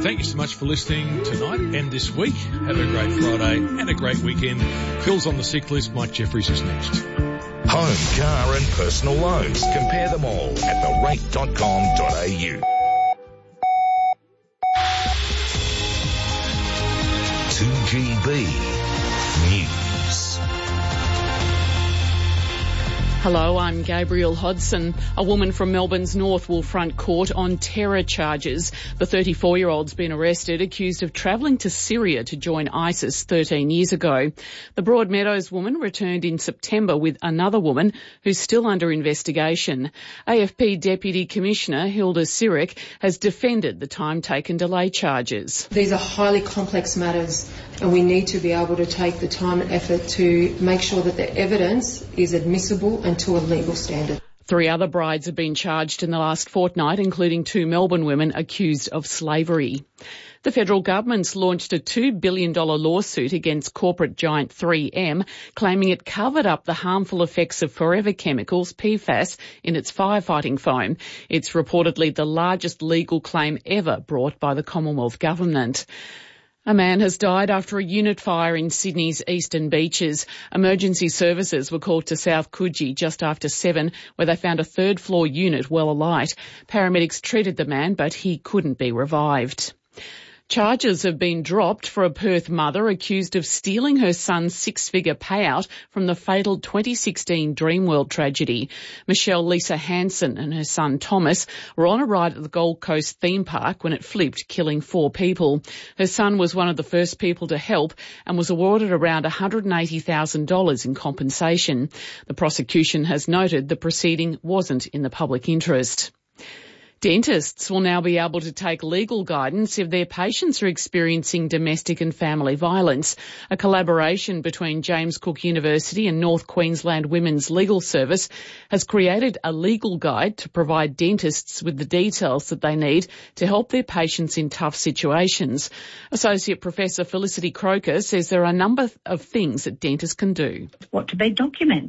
Thank you so much for listening tonight and this week. Have a great Friday and a great weekend. Phil's on the sick list. Mike Jeffries is next. Home, car and personal loans. Compare them all at therate.com.au. 2GB News. Hello, I'm Gabrielle Hodson. A woman from Melbourne's North will front court on terror charges. The 34-year-old's been arrested, accused of travelling to Syria to join ISIS 13 years ago. The Broadmeadows woman returned in September with another woman who's still under investigation. AFP Deputy Commissioner Hilda Sirik has defended the time-taken delay charges. These are highly complex matters and we need to be able to take the time and effort to make sure that the evidence is admissible and to a legal standard. 3 other brides have been charged in the last fortnight, including 2 Melbourne women accused of slavery. The federal government's launched a $2 billion lawsuit against corporate giant 3M, claiming it covered up the harmful effects of forever chemicals, PFAS, in its firefighting foam. It's reportedly the largest legal claim ever brought by the Commonwealth Government. A man has died after a unit fire in Sydney's eastern beaches. Emergency services were called to South Coogee just after 7, where they found a third-floor unit well alight. Paramedics treated the man, but he couldn't be revived. Charges have been dropped for a Perth mother accused of stealing her son's 6-figure payout from the fatal 2016 Dreamworld tragedy. Michelle Lisa Hansen and her son Thomas were on a ride at the Gold Coast theme park when it flipped, killing 4 people. Her son was one of the first people to help and was awarded around $180,000 in compensation. The prosecution has noted the proceeding wasn't in the public interest. Dentists will now be able to take legal guidance if their patients are experiencing domestic and family violence. A collaboration between James Cook University and North Queensland Women's Legal Service has created a legal guide to provide dentists with the details that they need to help their patients in tough situations. Associate Professor Felicity Croker says there are a number of things that dentists can do. What do they document?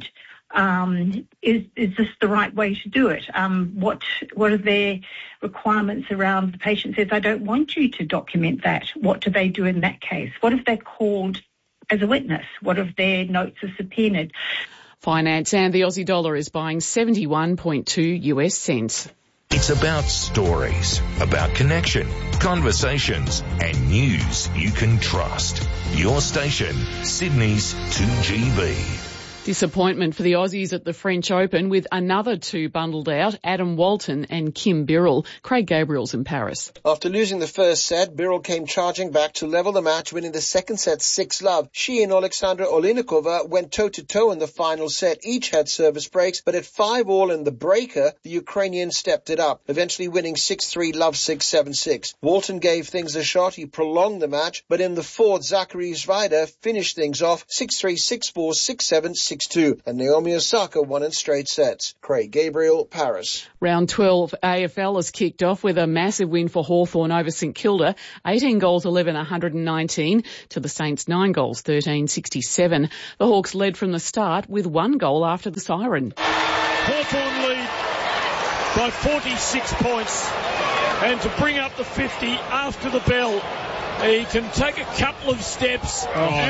Is this the right way to do it? What are their requirements around the patient says, I don't want you to document that. What do they do in that case? What if they're called as a witness? What if their notes are subpoenaed? Finance and the Aussie dollar is buying 71.2 US cents. It's about stories, about connection, conversations, and news you can trust. Your station, Sydney's 2GB. Disappointment for the Aussies at the French Open with another 2 bundled out, Adam Walton and Kim Birrell. Craig Gabriel's in Paris. After losing the first set, Birrell came charging back to level the match, winning the second set 6-love. She and Alexandra Olinikova went toe-to-toe in the final set. Each had service breaks, but at 5-all in the breaker, the Ukrainian stepped it up, eventually winning 6-3, love 6, 7-6. Walton gave things a shot. He prolonged the match, but in the fourth, Zachary Zvider finished things off 6-3, 6-4, 6-7, 6-2, and Naomi Osaka won in straight sets. Craig Gabriel, Paris. Round 12 AFL has kicked off with a massive win for Hawthorn over St Kilda, 18 goals 11 119 to the Saints 9 goals 13 67. The Hawks led from the start with 1 goal after the siren. Hawthorn lead by 46 points, and to bring up the 50 after the bell, he can take a couple of steps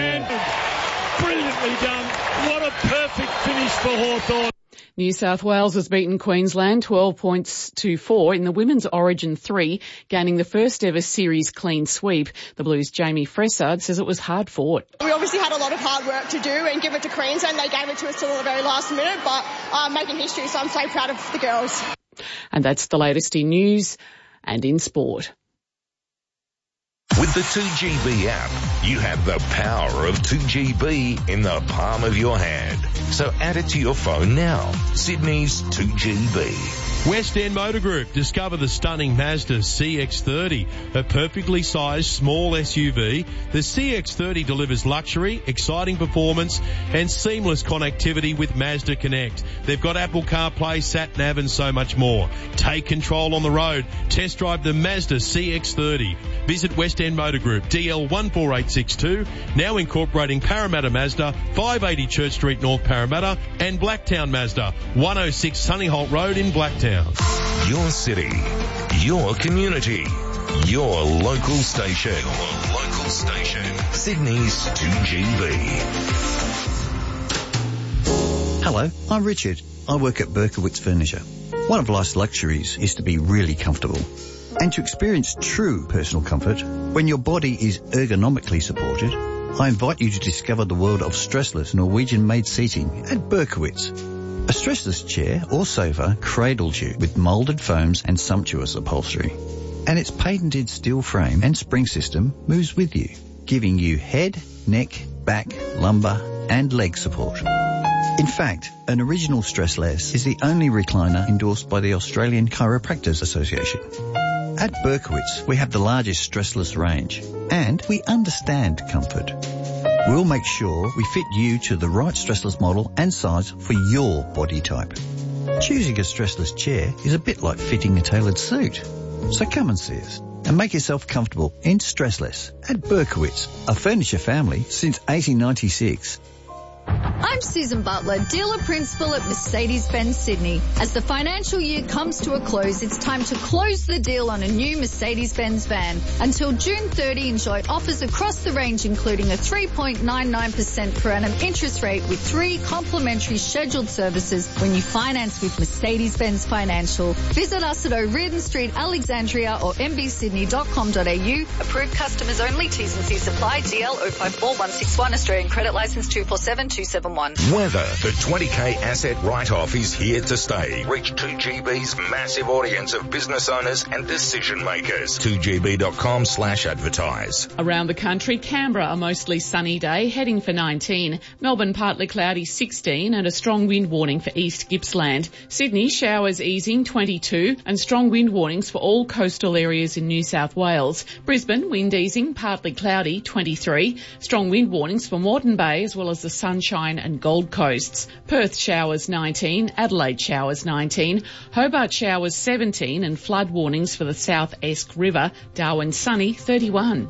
brilliantly done. What a perfect finish for Hawthorn. New South Wales has beaten Queensland 12 points to 4 in the Women's Origin 3, gaining the first ever series clean sweep. The Blues' Jamie Fressard says it was hard fought. We obviously had a lot of hard work to do and give it to Queensland. They gave it to us till the very last minute, but making history, so I'm so proud of the girls. And that's the latest in news and in sport. With the 2GB app, you have the power of 2GB in the palm of your hand. So add it to your phone now. Sydney's 2GB. West End Motor Group. Discover the stunning Mazda CX-30, a perfectly sized small SUV. The CX-30 delivers luxury, exciting performance and seamless connectivity with Mazda Connect. They've got Apple CarPlay, SatNav and so much more. Take control on the road. Test drive the Mazda CX-30. Visit West End Motor Group, DL 14862, now incorporating Parramatta Mazda, 580 Church Street, North Parramatta, and Blacktown Mazda, 106 Sunnyholt Road in Blacktown. Your city, your community, Your local station. Your local station. Sydney's 2GB. Hello, I'm Richard. I work at Berkowitz Furniture. One of life's luxuries is to be really comfortable and to experience true personal comfort when your body is ergonomically supported. I invite you to discover the world of stressless Norwegian-made seating at Berkowitz. A stressless chair or sofa cradles you with moulded foams and sumptuous upholstery. And its patented steel frame and spring system moves with you, giving you head, neck, back, lumbar and leg support. In fact, an original Stressless is the only recliner endorsed by the Australian Chiropractors Association. At Berkowitz, we have the largest stressless range, and we understand comfort. We'll make sure we fit you to the right stressless model and size for your body type. Choosing a stressless chair is a bit like fitting a tailored suit. So come and see us and make yourself comfortable in Stressless at Berkowitz, a furniture family since 1896. I'm Susan Butler, dealer principal at Mercedes-Benz Sydney. As the financial year comes to a close, it's time to close the deal on a new Mercedes-Benz van. Until June 30, enjoy offers across the range, including a 3.99% per annum interest rate with 3 complimentary scheduled services when you finance with Mercedes-Benz Financial. Visit us at O'Riordan Street, Alexandria or mbsydney.com.au. Approved customers only. T's and C's apply. DL 054161 Australian Credit Licence 247271. Weather. The 20K asset write-off is here to stay. Reach 2GB's massive audience of business owners and decision makers. 2GB.com/advertise. Around the country, Canberra a mostly sunny day, heading for 19. Melbourne partly cloudy 16 and a strong wind warning for East Gippsland. Sydney showers easing 22 and strong wind warnings for all coastal areas in New South Wales. Brisbane wind easing partly cloudy 23. Strong wind warnings for Moreton Bay as well as the Sunshine and Gold Coasts. Perth showers 19, Adelaide showers 19, Hobart showers 17 and flood warnings for the South Esk River. Darwin sunny 31.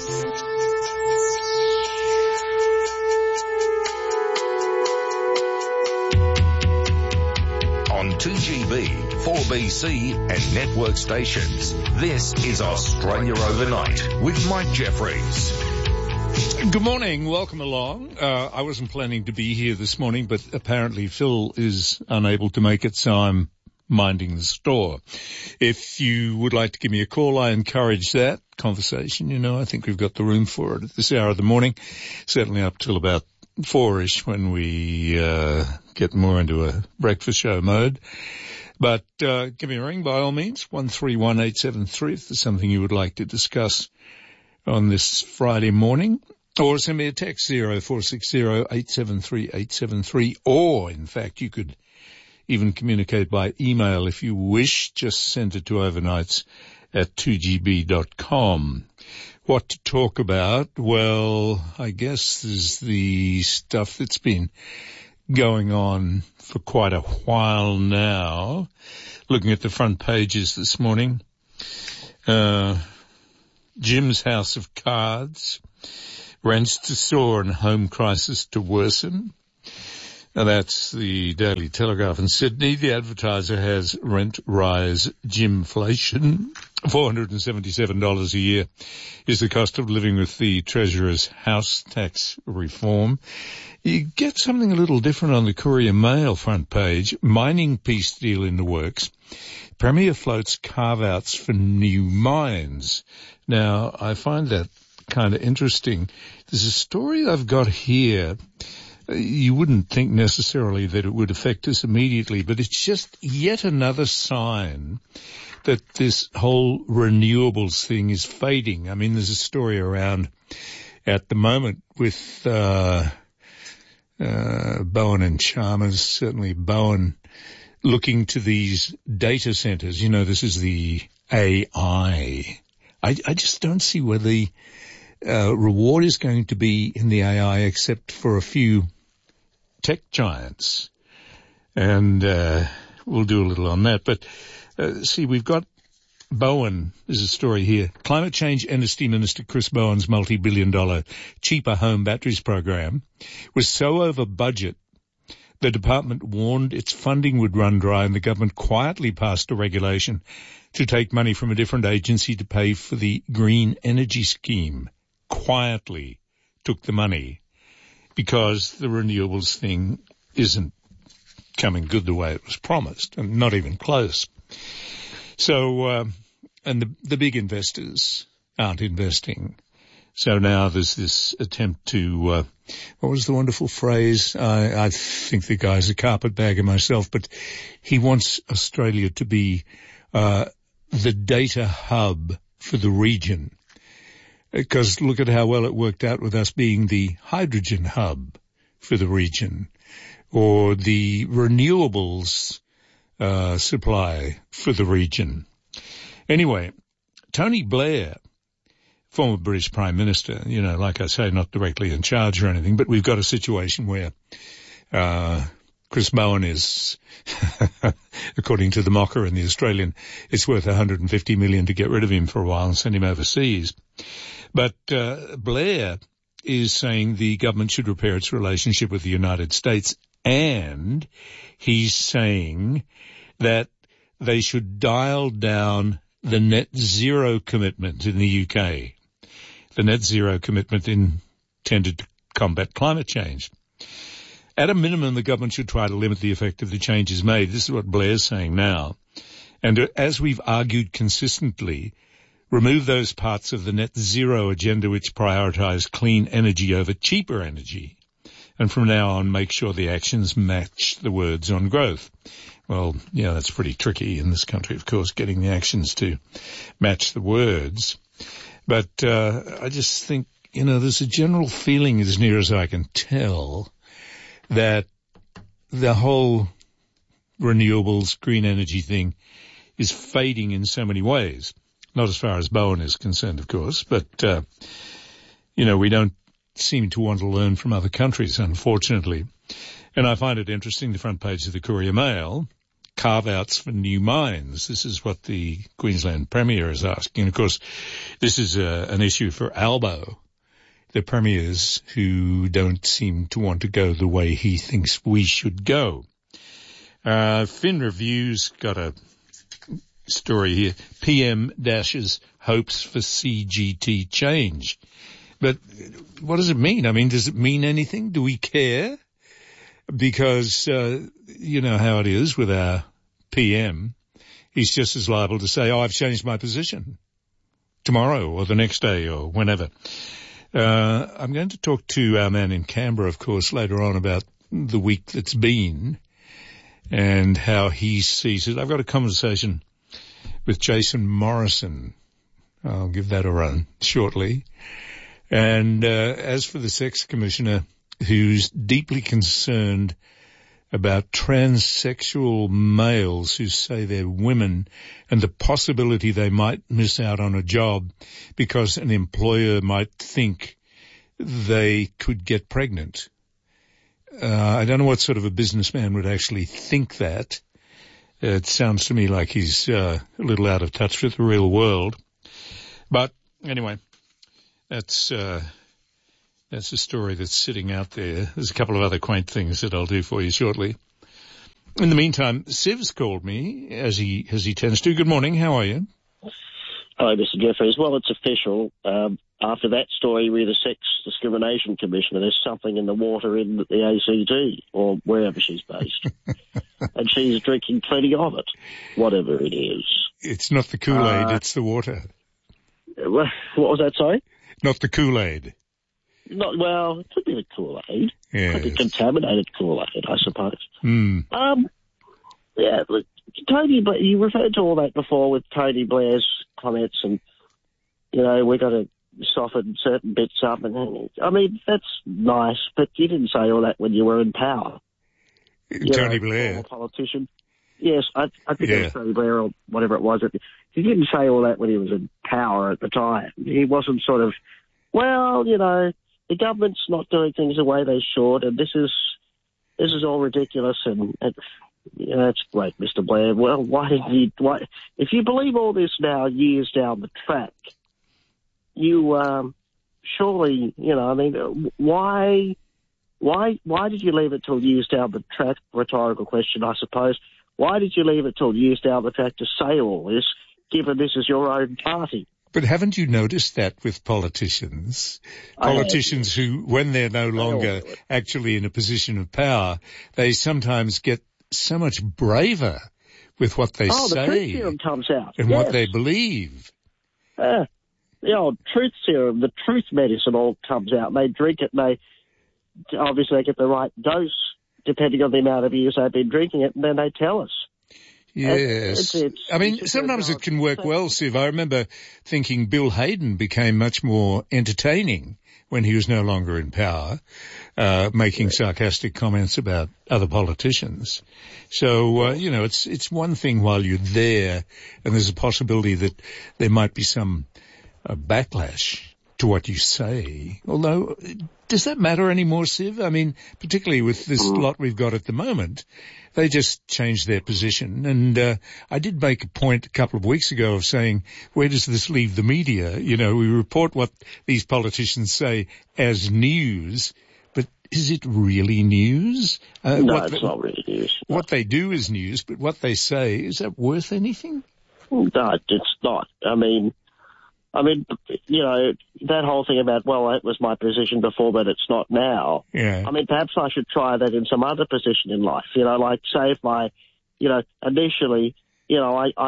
On 2GB, 4BC and network stations, this is Australia Overnight with Mike Jeffries. Good morning. Welcome along. I wasn't planning to be here this morning, but apparently Phil is unable to make it, so I'm minding the store. If you would like to give me a call, I encourage that conversation. You know, I think we've got the room for it at this hour of the morning, certainly up till about 4-ish when we get more into a breakfast show mode. But give me a ring by all means, 131873 if there's something you would like to discuss on this Friday morning, or send me a text 0460-873-873, or in fact you could even communicate by email if you wish. Just send it to overnights@2gb.com. What to talk about? Well, I guess there's the stuff that's been going on for quite a while now. Looking at the front pages this morning, Jim's House of Cards, rents to soar and home crisis to worsen. Now that's the Daily Telegraph in Sydney. The Advertiser has rent rise Jimflation. $477 a year is the cost of living with the Treasurer's house tax reform. You get something a little different on the Courier Mail front page. Mining peace deal in the works. Premier floats carve-outs for new mines. Now, I find that kind of interesting. There's a story I've got here. You wouldn't think necessarily that it would affect us immediately, but it's just yet another sign that this whole renewables thing is fading. I mean, there's a story around at the moment with Bowen and Chalmers, certainly Bowen, looking to these data centers. You know, this is the AI. I just don't see where the reward is going to be in the AI except for a few tech giants. And we'll do a little on that. But see, we've got Bowen. There's a story here. Climate Change Industry Minister Chris Bowen's multi-billion-dollar cheaper home batteries program was so over budget, the department warned its funding would run dry, and the government quietly passed a regulation to take money from a different agency to pay for the green energy scheme. Quietly took the money because the renewables thing isn't coming good the way it was promised, and not even close. So, and the big investors aren't investing. So now there's this attempt to, what was the wonderful phrase? I think the guy's a carpetbagger myself, but he wants Australia to be the data hub for the region. Because look at how well it worked out with us being the hydrogen hub for the region, or the renewables supply for the region. Anyway, Tony Blair, former British Prime Minister, you know, like I say, not directly in charge or anything, but we've got a situation where Chris Bowen is, according to the Mocker and the Australian, it's worth $150 million to get rid of him for a while and send him overseas. But Blair is saying the government should repair its relationship with the United States, and he's saying that they should dial down the net zero commitment in the UK, the net zero commitment intended to combat climate change. At a minimum, the government should try to limit the effect of the changes made. This is what Blair's saying now. And as we've argued consistently, remove those parts of the net zero agenda which prioritise clean energy over cheaper energy. And from now on, make sure the actions match the words on growth. Well, yeah, that's pretty tricky in this country, of course, getting the actions to match the words. But I just think, you know, there's a general feeling, as near as I can tell, that the whole renewables, green energy thing is fading in so many ways. Not as far as Bowen is concerned, of course, but, you know, we don't seem to want to learn from other countries, unfortunately. And I find it interesting, the front page of the Courier Mail, carve-outs for new mines. This is what the Queensland Premier is asking. Of course, this is an issue for Albo, the premiers who don't seem to want to go the way he thinks we should go. Fin Review's got a story here. PM dashes hopes for CGT change. But what does it mean? I mean, does it mean anything? Do we care? Because, you know how it is with our PM. He's just as liable to say, oh, I've changed my position tomorrow or the next day or whenever. I'm going to talk to our man in Canberra, of course, later on about the week that's been and how he sees it. I've got a conversation with Jason Morrison. I'll give that a run shortly. And as for the Sex Commissioner, who's deeply concerned about transsexual males who say they're women and the possibility they might miss out on a job because an employer might think they could get pregnant. I don't know what sort of a businessman would actually think that. It sounds to me like he's a little out of touch with the real world. But anyway, that's a story that's sitting out there. There's a couple of other quaint things that I'll do for you shortly. In the meantime, Siv's called me, as he tends to. Good morning. How are you? Hello, Mr. Jeffries. Well, it's official. After that story with the Sex Discrimination Commissioner, there's something in the water in the ACT or wherever she's based. And she's drinking plenty of it, whatever it is. It's not the Kool-Aid, it's the water. What was that, sorry? Not the Kool-Aid. Well, it could be the Kool-Aid. Yes. Could be contaminated Kool-Aid, I suppose. Mm. Yeah, look, Tony, but you referred to all that before with Tony Blair's comments and, you know, we've got to soften certain bits up. And I mean, that's nice, but you didn't say all that when you were in power. Tony Blair. A politician. Yes, I think it was Tony Blair or whatever it was. He didn't say all that when he was in power at the time. He wasn't sort of, well, you know, the government's not doing things the way they should, and this is all ridiculous, and you know, it's great, Mr. Blair. Well, if you believe all this now, years down the track, you surely, you know, I mean, why did you leave it till years down the track? Rhetorical question, I suppose. Why did you leave it till years down the track to say all this given this is your own party. But haven't you noticed that with politicians? Politicians who, when they're no longer actually in a position of power, they sometimes get so much braver with what they say. The truth serum comes out. And what they believe. The old truth serum, the truth medicine all comes out. They drink it and they obviously get the right dose depending on the amount of years they've been drinking it, and then they tell us. Yes. I mean, sometimes it can work well, Siv. I remember thinking Bill Hayden became much more entertaining when he was no longer in power, making sarcastic comments about other politicians. So, it's one thing while you're there, and there's a possibility that there might be some backlash to what you say. Although, does that matter anymore, Siv? I mean, particularly with this lot we've got at the moment, they just changed their position. And I did make a point a couple of weeks ago of saying, where does this leave the media? You know, we report what these politicians say as news, but is it really news? No, it's not really news. No. What they do is news, but what they say, is that worth anything? No, it's not. I mean, that whole thing about, well, that was my position before, but it's not now. Yeah. I mean, perhaps I should try that in some other position in life. Like say if initially, I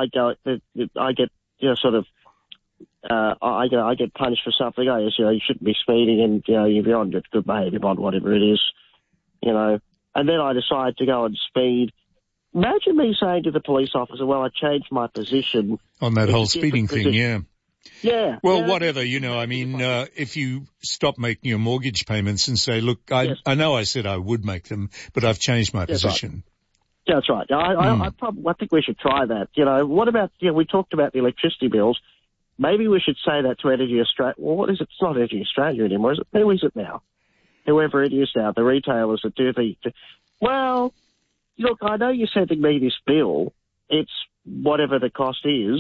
get punished for something. You shouldn't be speeding, and you're on good behaviour bond, whatever it is, and then I decide to go and speed. Imagine me saying to the police officer, well, I changed my position. On that whole speeding thing, yeah. Yeah. Well, whatever, if you stop making your mortgage payments and say, look, I know I said I would make them, but I've changed my position. Right. That's right. I think we should try that. What about, we talked about the electricity bills. Maybe we should say that to Energy Australia. Well, what is it? It's not Energy Australia anymore, is it? Who is it now? Whoever it is now, the retailers that do well, look, I know you're sending me this bill. It's whatever the cost is.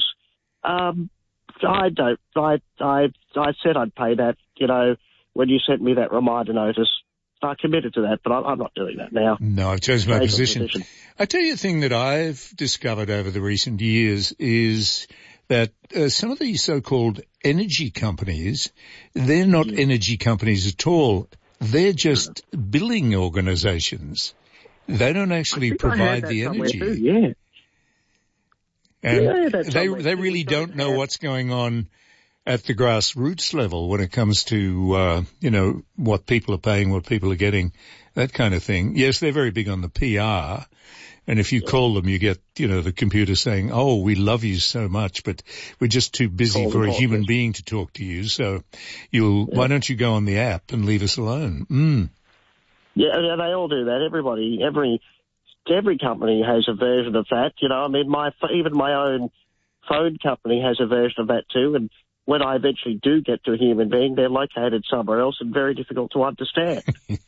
I said I'd pay that, when you sent me that reminder notice. I committed to that, but I'm not doing that now. No, I've changed my position. I tell you a thing that I've discovered over the recent years is that some of these so-called energy companies, they're not energy companies at all. They're just billing organizations. They don't actually provide the energy. Too, yeah. And they really don't know what's going on at the grassroots level when it comes to, what people are paying, what people are getting, that kind of thing. Yes, they're very big on the PR. And if you call them, you get, the computer saying, oh, we love you so much, but we're just too busy for a human being to talk to you. So why don't you go on the app and leave us alone? Yeah, they all do that. Everybody, every company has a version of that. Even my own phone company has a version of that too. And when I eventually do get to a human being, they're located somewhere else and very difficult to understand.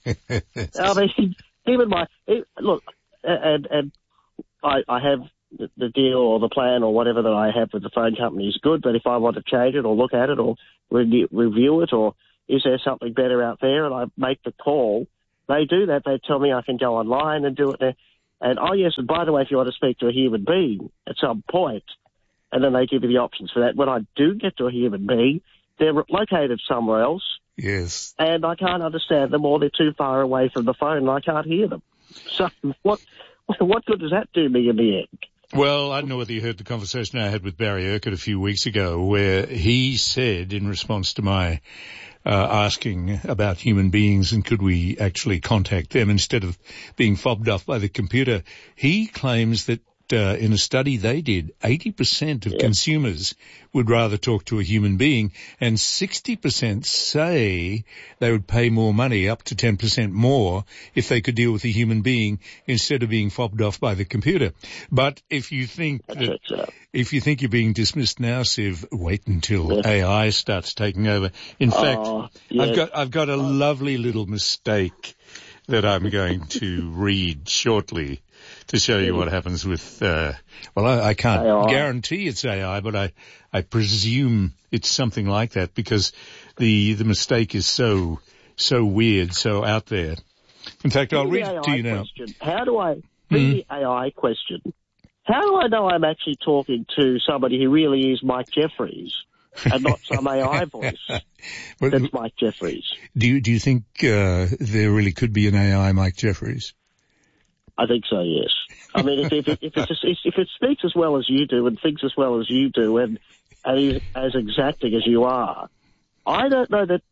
I have the deal or the plan or whatever that I have with the phone company is good, but if I want to change it or look at it or review it, or is there something better out there, and I make the call, they do that. They tell me I can go online and do it there. And, oh, yes, and by the way, if you want to speak to a human being at some point, and then they give you the options for that. When I do get to a human being, they're located somewhere else. Yes. And I can't understand them, or they're too far away from the phone and I can't hear them. So what good does that do me in the end? Well, I don't know whether you heard the conversation I had with Barry Urquhart a few weeks ago, where he said, in response to my asking about human beings and could we actually contact them instead of being fobbed off by the computer, he claims that in a study they did, 80% of consumers would rather talk to a human being, and 60% say they would pay more money, up to 10% more, if they could deal with a human being instead of being fobbed off by the computer. But if you think you're being dismissed now, Siv, wait until AI starts taking over. In fact, I've got a lovely little mistake that I'm going to read shortly to show you what happens with, I can't guarantee it's AI, but I presume it's something like that, because the mistake is so weird, so out there. In fact, I'll read it to you now. How do I, the AI question, How do I know I'm actually talking to somebody who really is Mike Jeffries and not some AI voice that's Mike Jeffries? Do you think there really could be an AI Mike Jeffries? I think so, yes. I mean, if it speaks as well as you do and thinks as well as you do and is as exacting as you are, I don't know that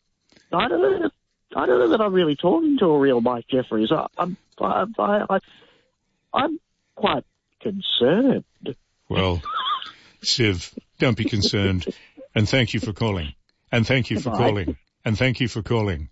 I'm really talking to a real Mike Jeffries. I'm quite concerned. Well, Siv, don't be concerned. And thank you for calling. And thank you for calling. And thank you for calling.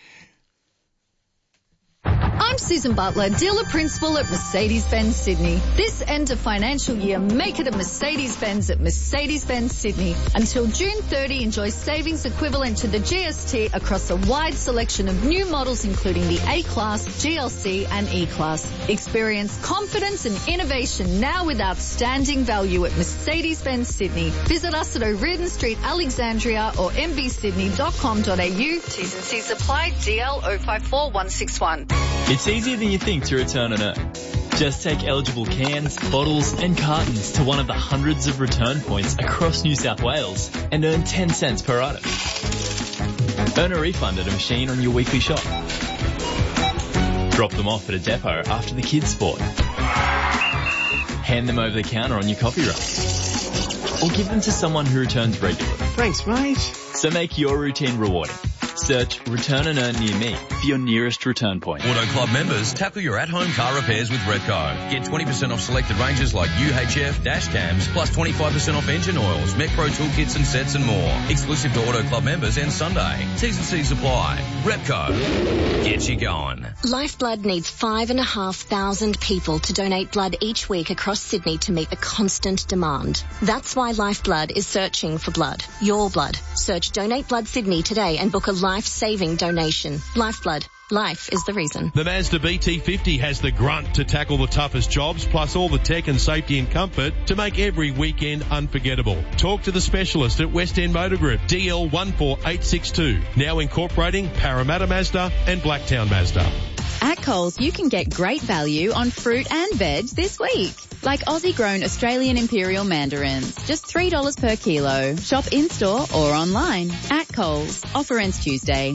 I'm Susan Butler, dealer principal at Mercedes-Benz Sydney. This end of financial year, make it a Mercedes-Benz at Mercedes-Benz Sydney. Until June 30, enjoy savings equivalent to the GST across a wide selection of new models including the A-Class, GLC and E-Class. Experience confidence and innovation now with outstanding value at Mercedes-Benz Sydney. Visit us at O'Riordan Street, Alexandria or mbsydney.com.au. T's and C's apply, DL 054161. It's easier than you think to return and earn. Just take eligible cans, bottles and cartons to one of the hundreds of return points across New South Wales and earn 10 cents per item. Earn a refund at a machine on your weekly shop. Drop them off at a depot after the kids' sport. Hand them over the counter on your coffee run. Or give them to someone who returns regularly. Thanks, mate. So make your routine rewarding. Search Return and Earn near me for your nearest return point. Auto Club members, tackle your at-home car repairs with Repco. Get 20% off selected ranges like UHF, dash cams, plus 25% off engine oils, Metpro toolkits and sets and more. Exclusive to Auto Club members and Sunday. T's and C's apply. Repco. Get you going. Lifeblood needs 5,500 people to donate blood each week across Sydney to meet the constant demand. That's why Lifeblood is searching for blood. Your blood. Search Donate Blood Sydney today and book a life-saving donation. Lifeblood. Life is the reason. The Mazda BT50 has the grunt to tackle the toughest jobs, plus all the tech and safety and comfort to make every weekend unforgettable. Talk to the specialist at West End Motor Group, DL 14862, now incorporating Parramatta Mazda and Blacktown Mazda. At Coles, you can get great value on fruit and veg this week. Like Aussie-grown Australian Imperial Mandarins, just $3 per kilo. Shop in-store or online. At Coles. Offer ends Tuesday.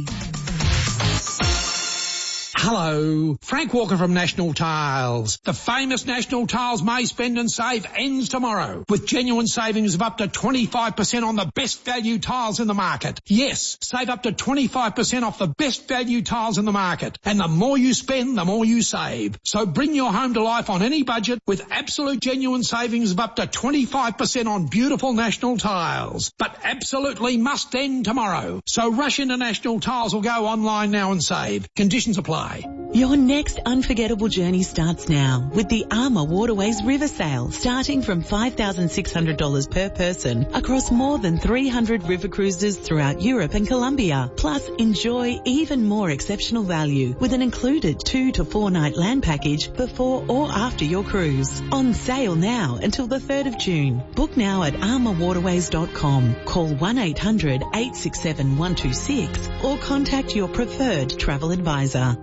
Hello, Frank Walker from National Tiles. The famous National Tiles May Spend and Save ends tomorrow with genuine savings of up to 25% on the best value tiles in the market. Yes, save up to 25% off the best value tiles in the market. And the more you spend, the more you save. So bring your home to life on any budget with absolute genuine savings of up to 25% on beautiful National Tiles. But absolutely must end tomorrow. So rush into National Tiles or go online now and save. Conditions apply. Your next unforgettable journey starts now with the Armour Waterways River Sail, starting from $5,600 per person across more than 300 river cruises throughout Europe and Colombia. Plus, enjoy even more exceptional value with an included 2 to 4 night land package before or after your cruise. On sale now until the 3rd of June. Book now at armourwaterways.com. Call 1-800-867-126 or contact your preferred travel advisor.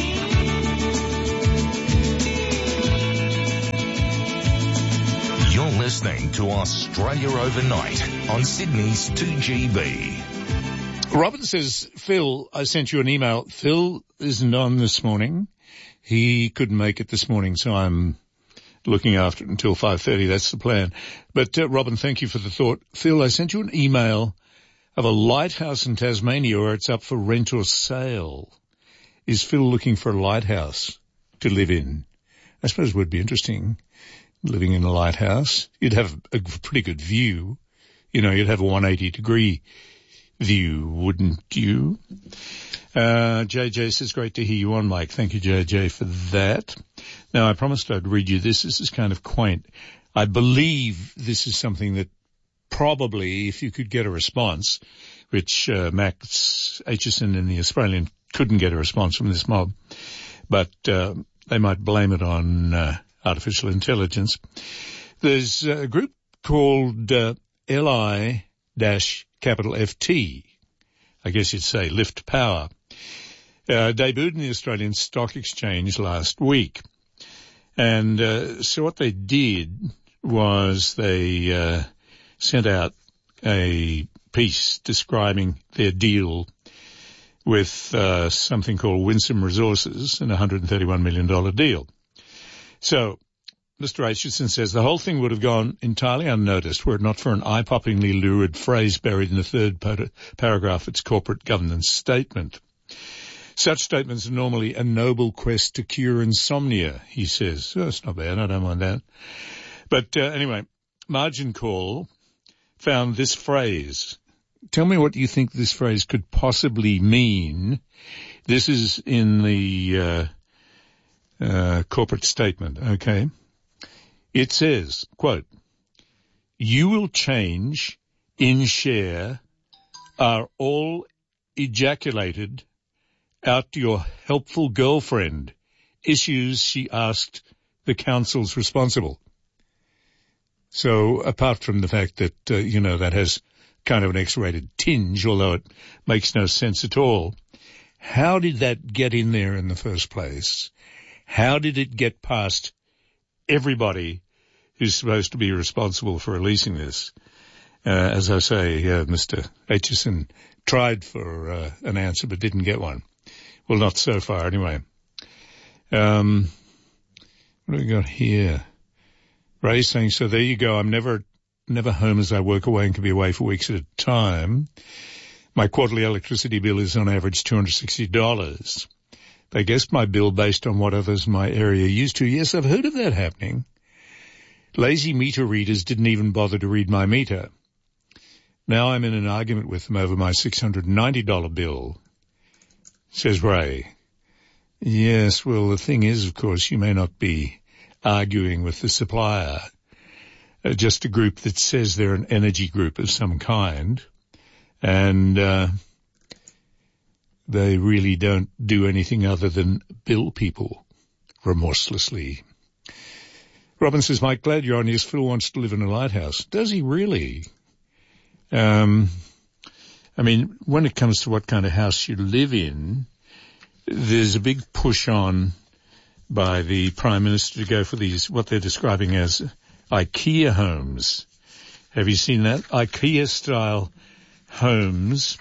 You're listening to Australia Overnight on Sydney's 2GB. Robin says, Phil, I sent you an email. Phil isn't on this morning. He couldn't make it this morning, so I'm looking after it until 5:30. That's the plan. But, Robin, thank you for the thought. Phil, I sent you an email of a lighthouse in Tasmania where it's up for rent or sale. Is Phil looking for a lighthouse to live in? I suppose it would be interesting living in a lighthouse. You'd have a pretty good view. You know, you'd have a 180-degree view, wouldn't you? JJ says, great to hear you on, Mike. Thank you, JJ, for that. Now, I promised I'd read you this. This is kind of quaint. I believe this is something that probably, if you could get a response, which Max Aitchison and the Australian couldn't get a response from this mob, but they might blame it on artificial intelligence. There's a group called LI-FT, I guess you'd say Lift Power, debuted in the Australian Stock Exchange last week. And so what they did was they sent out a piece describing their deal with something called Winsome Resources, an $131 million deal. So Mr. Aitchison says the whole thing would have gone entirely unnoticed were it not for an eye-poppingly lurid phrase buried in the third paragraph of its corporate governance statement. Such statements are normally a noble quest to cure insomnia, he says. Oh, that's not bad. I don't mind that. But anyway, Margin Call found this phrase. Tell me what you think this phrase could possibly mean. This is in the corporate statement, okay? It says, quote, "You will change in share are all ejaculated out to your helpful girlfriend. Issues she asked the councils responsible." So apart from the fact that, that has kind of an X-rated tinge, although it makes no sense at all, how did that get in there in the first place? How did it get past everybody who's supposed to be responsible for releasing this? As I say, Mr. Aitchison tried for an answer but didn't get one. Well, not so far anyway. What do we got here? Ray's saying, so there you go. I'm never home as I work away and can be away for weeks at a time. My quarterly electricity bill is on average $260. They guessed my bill based on what others in my area used to. Yes, I've heard of that happening. Lazy meter readers didn't even bother to read my meter. Now I'm in an argument with them over my $690 bill, says Ray. Yes, well, the thing is, of course, you may not be arguing with the supplier, just a group that says they're an energy group of some kind, and they really don't do anything other than bill people remorselessly. Robin says, Mike, glad you're on. Yes, Phil wants to live in a lighthouse. Does he really? I mean, when it comes to what kind of house you live in, there's a big push on by the Prime Minister to go for these, what they're describing as IKEA homes. Have you seen that? IKEA-style homes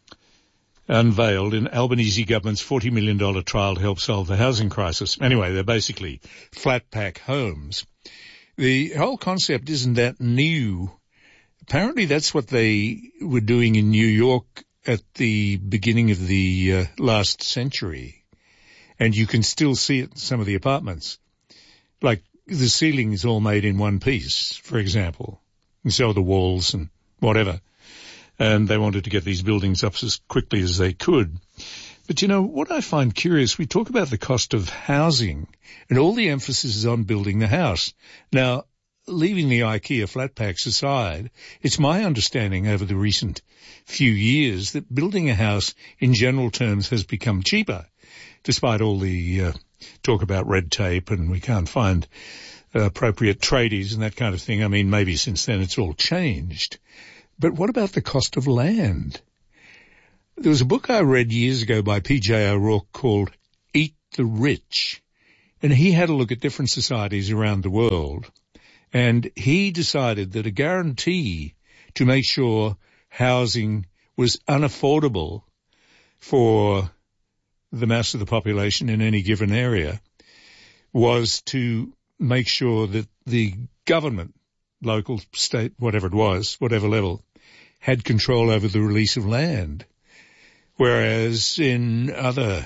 unveiled in Albanese government's $40 million trial to help solve the housing crisis. Anyway, they're basically flat-pack homes. The whole concept isn't that new. Apparently that's what they were doing in New York at the beginning of the last century. And you can still see it in some of the apartments. Like the ceiling is all made in one piece, for example. And so are the walls and whatever. And they wanted to get these buildings up as quickly as they could. But, what I find curious, we talk about the cost of housing, and all the emphasis is on building the house. Now, leaving the IKEA flat packs aside, it's my understanding over the recent few years that building a house in general terms has become cheaper, despite all the talk about red tape and we can't find appropriate tradies and that kind of thing. I mean, maybe since then it's all changed. But what about the cost of land? There was a book I read years ago by P.J. O'Rourke called Eat the Rich, and he had a look at different societies around the world, and he decided that a guarantee to make sure housing was unaffordable for the mass of the population in any given area was to make sure that the government, local, state, whatever it was, whatever level, had control over the release of land. Whereas in other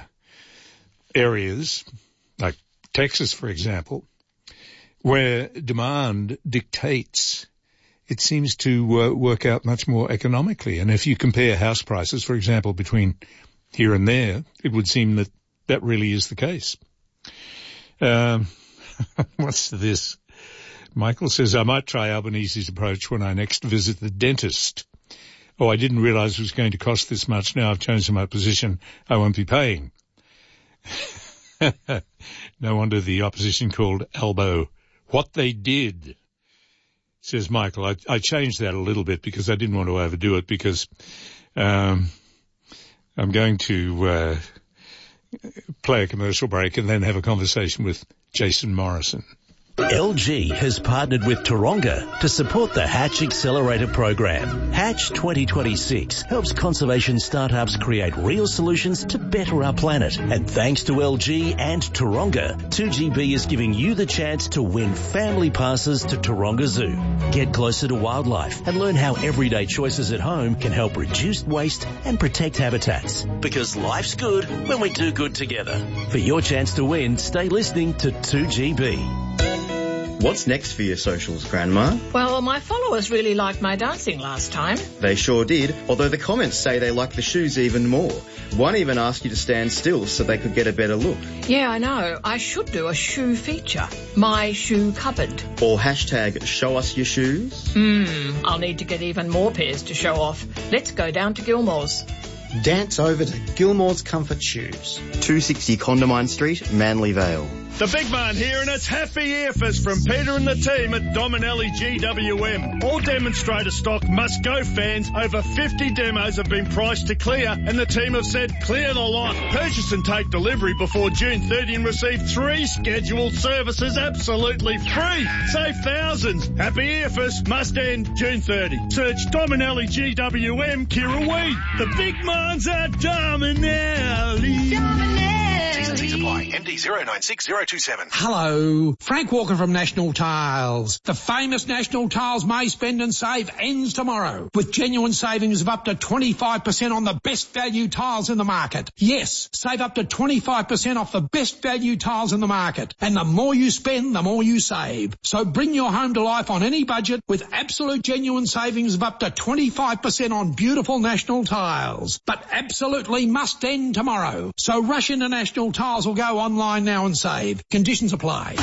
areas, like Texas, for example, where demand dictates, it seems to work out much more economically. And if you compare house prices, for example, between here and there, it would seem that that really is the case. What's this? Michael says, I might try Albanese's approach when I next visit the dentist. Oh, I didn't realize it was going to cost this much. Now I've changed my position. I won't be paying. No wonder the opposition called Albo what they did, says Michael. I changed that a little bit because I didn't want to overdo it because I'm going to play a commercial break and then have a conversation with Jason Morrison. LG has partnered with Taronga to support the Hatch Accelerator program. Hatch 2026 helps conservation startups create real solutions to better our planet. And thanks to LG and Taronga, 2GB is giving you the chance to win family passes to Taronga Zoo. Get closer to wildlife and learn how everyday choices at home can help reduce waste and protect habitats. Because life's good when we do good together. For your chance to win, stay listening to 2GB. What's next for your socials, Grandma? Well, my followers really liked my dancing last time. They sure did, although the comments say they like the shoes even more. One even asked you to stand still so they could get a better look. Yeah, I know. I should do a shoe feature. My shoe cupboard. Or hashtag show us your shoes. I'll need to get even more pairs to show off. Let's go down to Gilmore's. Dance over to Gilmore's Comfort Shoes. 260 Condamine Street, Manly Vale. The big man here, and it's Happy Earfest from Peter and the team at Dominelli GWM. All demonstrator stock must go, fans. Over 50 demos have been priced to clear, and the team have said clear the lot. Purchase and take delivery before June 30 and receive 3 scheduled services absolutely free. Save thousands. Happy Earfest must end June 30. Search Dominelli GWM Kirrawee. The big man's at Dominelli. T&Cs apply. MD 096027. Hello, Frank Walker from National Tiles. The famous National Tiles May Spend and Save ends tomorrow with genuine savings of up to 25% on the best value tiles in the market. Yes, save up to 25% off the best value tiles in the market. And the more you spend, the more you save. So bring your home to life on any budget with absolute genuine savings of up to 25% on beautiful National Tiles. But absolutely must end tomorrow. So rush into National Tiles or go online now and save. Conditions apply.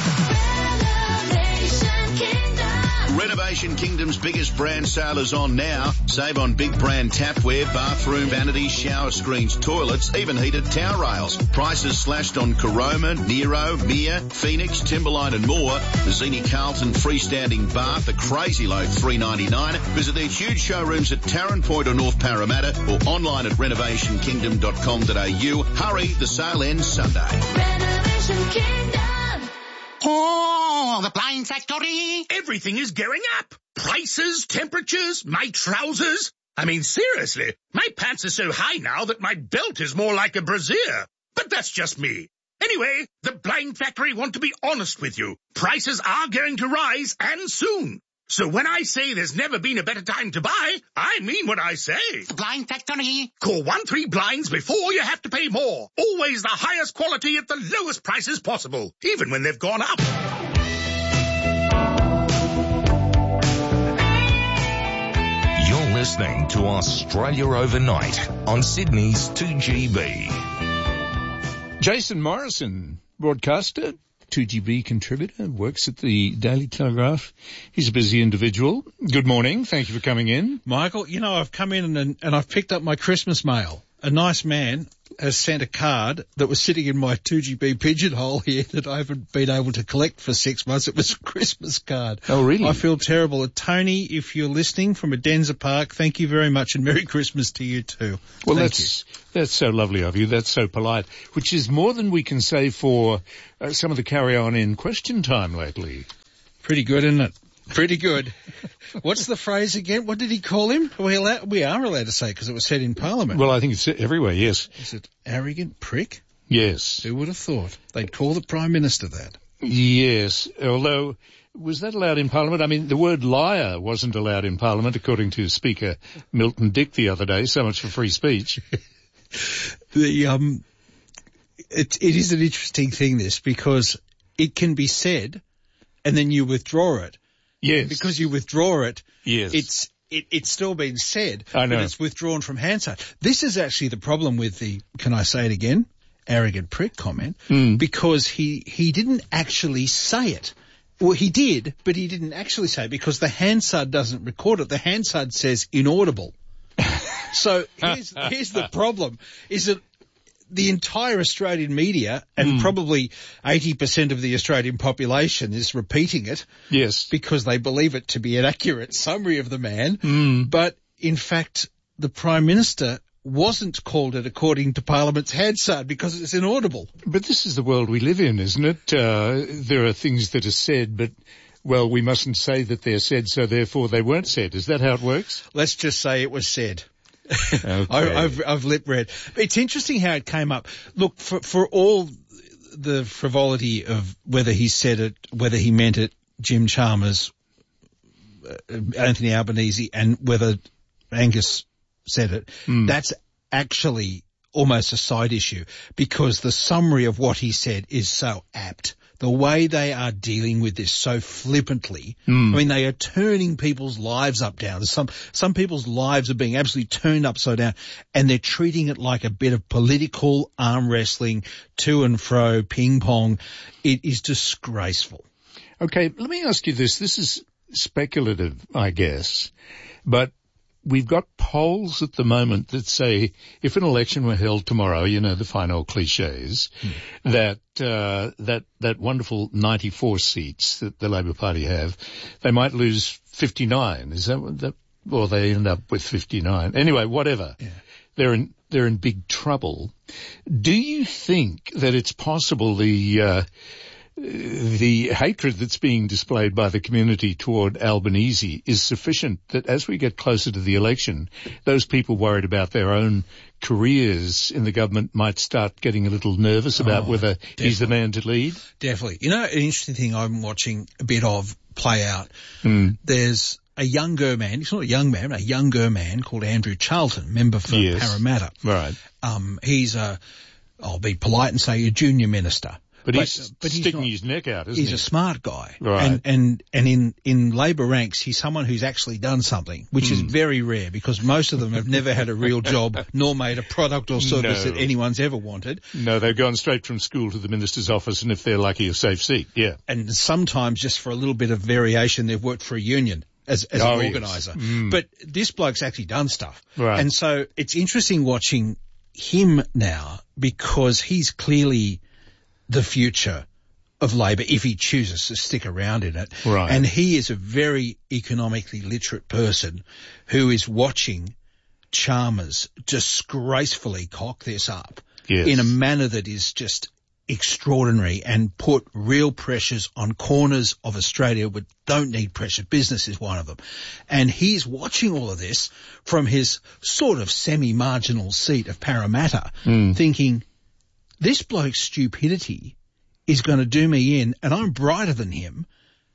Renovation Kingdom's biggest brand sale is on now. Save on big brand tapware, bathroom vanities, shower screens, toilets, even heated towel rails. Prices slashed on Caroma, Nero, Mir, Phoenix, Timberline and more. The Zini Carlton freestanding bath, a crazy low $3.99. Visit their huge showrooms at Tarrant Point or North Parramatta or online at renovationkingdom.com.au. Hurry, the sale ends Sunday. Renovation Kingdom. Oh, the Blind Factory. Everything is going up. Prices, temperatures, my trousers. I mean, seriously, my pants are so high now that my belt is more like a brassiere. But that's just me. Anyway, the Blind Factory want to be honest with you. Prices are going to rise, and soon. So when I say there's never been a better time to buy, I mean what I say. The Blind Factory. Call 13-BLINDS before you have to pay more. Always the highest quality at the lowest prices possible, even when they've gone up. You're listening to Australia Overnight on Sydney's 2GB. Jason Morrison, broadcaster, 2GB contributor, works at the Daily Telegraph. He's a busy individual. Good morning. Thank you for coming in. Michael, you know, I've come in and I've picked up my Christmas mail. A nice man has sent a card that was sitting in my 2GB pigeonhole here that I haven't been able to collect for 6 months. It was a Christmas card. Oh, really? I feel terrible. Tony, if you're listening from Adenza Park, thank you very much and Merry Christmas to you too. Well, that's so lovely of you. That's so polite, which is more than we can say for some of the carry-on in question time lately. Pretty good, isn't it? Pretty good. What's the phrase again? What did he call him? We are allowed to say because it was said in Parliament. Well, I think it's everywhere, yes. Is it arrogant prick? Yes. Who would have thought? They'd call the Prime Minister that. Yes, although, was that allowed in Parliament? I mean, the word liar wasn't allowed in Parliament, according to Speaker Milton Dick the other day. So much for free speech. It is an interesting thing, this, because it can be said and then you withdraw it. Yes. Because you withdraw it, yes. It's still been said, I know. but it's withdrawn from hindsight. This is actually the problem with the, can I say it again, arrogant prick comment, because he didn't actually say it. Well, he did, but he didn't actually say it because the Hansard doesn't record it. The Hansard says inaudible. So here's the problem, is that the entire Australian media and probably 80% of the Australian population is repeating it. Yes. Because they believe it to be an accurate summary of the man. But in fact, the Prime Minister wasn't called it according to Parliament's Hansard because it's inaudible. But this is the world we live in, isn't it? There are things that are said, but, well, we mustn't say that they're said, so therefore they weren't said. Is that how it works? Let's just say it was said. Okay. I've lip read. It's interesting how it came up. Look, for all the frivolity of whether he said it, whether he meant it, Jim Chalmers, Anthony Albanese, and whether Angus said it, that's actually almost a side issue because the summary of what he said is so apt. The way they are dealing with this so flippantly, I mean, they are turning people's lives up down. Some people's lives are being absolutely turned upside down, and they're treating it like a bit of political arm wrestling, to and fro, ping pong. It is disgraceful. Okay, let me ask you this. This is speculative, I guess, but we've got polls at the moment that say if an election were held tomorrow, you know, the fine old cliches, that wonderful 94 seats that the Labor Party have, they might lose 59. Is that what that, or they end up with 59. Anyway, whatever. Yeah. They're in big trouble. Do you think that it's possible the hatred that's being displayed by the community toward Albanese is sufficient that as we get closer to the election, those people worried about their own careers in the government might start getting a little nervous about whether he's the man to lead? Definitely. You know, an interesting thing I'm watching a bit of play out. There's a younger man, he's not a young man, a younger man called Andrew Charlton, member for Parramatta. Right. He's I'll be polite and say a junior minister. But he's sticking his neck out, isn't he? He's a smart guy. Right. And in Labor ranks, he's someone who's actually done something, which is very rare because most of them have never had a real job nor made a product or service that anyone's ever wanted. No, they've gone straight from school to the minister's office and if they're lucky, a safe seat. Yeah. And sometimes just for a little bit of variation, they've worked for a union as an organiser. Yes. But this bloke's actually done stuff. Right. And so it's interesting watching him now because he's clearly the future of Labor if he chooses to stick around in it. Right. And he is a very economically literate person who is watching Chalmers disgracefully cock this up in a manner that is just extraordinary and put real pressures on corners of Australia which don't need pressure. Business is one of them. And he's watching all of this from his sort of semi-marginal seat of Parramatta thinking, this bloke's stupidity is going to do me in, and I'm brighter than him.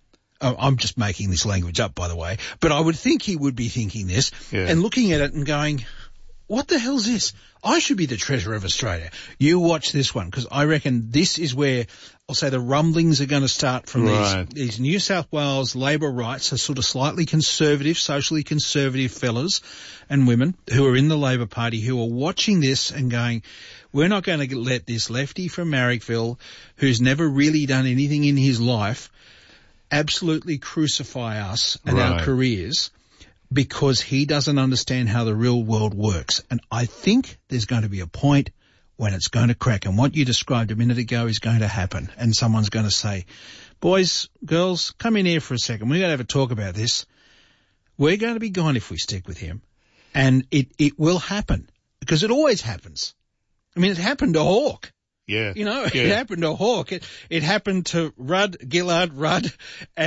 I'm just making this language up, by the way, but I would think he would be thinking this and looking at it and going, what the hell's this? I should be the treasurer of Australia. You watch this one, because I reckon this is where I'll say the rumblings are going to start from these New South Wales Labor rights, are sort of slightly conservative, socially conservative fellas and women who are in the Labor Party who are watching this and going, we're not going to let this lefty from Marrickville, who's never really done anything in his life, absolutely crucify us and our careers because he doesn't understand how the real world works. And I think there's going to be a point when it's going to crack. And what you described a minute ago is going to happen. And someone's going to say, boys, girls, come in here for a second. We're going to have a talk about this. We're going to be gone if we stick with him. And it will happen because it always happens. I mean, it happened to Hawke. Yeah. You know, it happened to Hawke. It happened to Gillard Rudd.